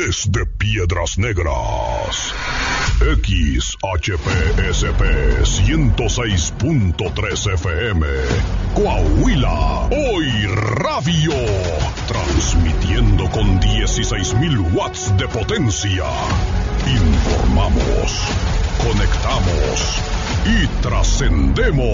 Desde Piedras Negras, XHPSP 106.3 FM, Coahuila, Hoy Radio, transmitiendo con 16,000 watts de potencia. Informamos, conectamos y trascendemos.